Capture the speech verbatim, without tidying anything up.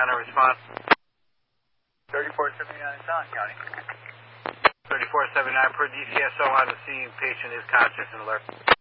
On a response. thirty-four seventy-nine, South County. thirty-four seventy-nine per D C S O on the scene. Patient is conscious and alert.